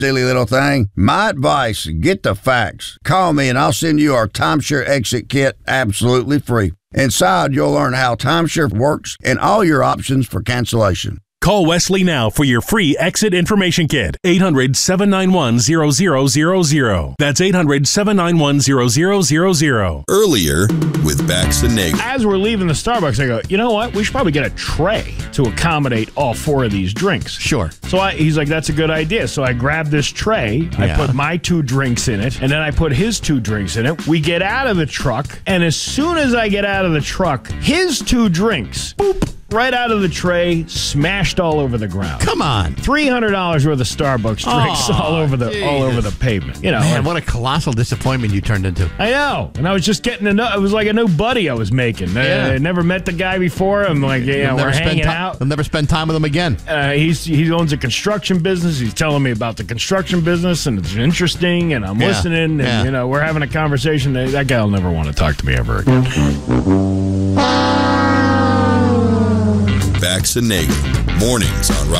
silly little thing. My advice, get the facts. Call me and I'll send you our timeshare exit kit absolutely free. Inside, you'll learn how timeshare works and all your options for cancellation. Call Wesley now for your free exit information kit. 800-791-0000. That's 800-791-0000. Earlier with Bax and Nagel. As we're leaving the Starbucks, I go, you know what? We should probably get a tray to accommodate all four of these drinks. Sure. So he's like, that's a good idea. So I grabbed this tray. I put my 2 drinks in it, and then I put his 2 drinks in it. We get out of the truck, and as soon as I get out of the truck, his 2 drinks, boop, right out of the tray, smashed all over the ground. Come on. $300 worth of Starbucks drinks all over the pavement. You know, Man, what a colossal disappointment you turned into. I know. And I was just getting to know, it was like a new buddy I was making. I never met the guy before. I'm like, we're hanging out. I'll never spend time with him again. He owns a construction business. He's telling me about the construction business, and it's interesting, and I'm listening, and, we're having a conversation. That guy will never want to talk to me ever again. Bax and Nagel, mornings on Rock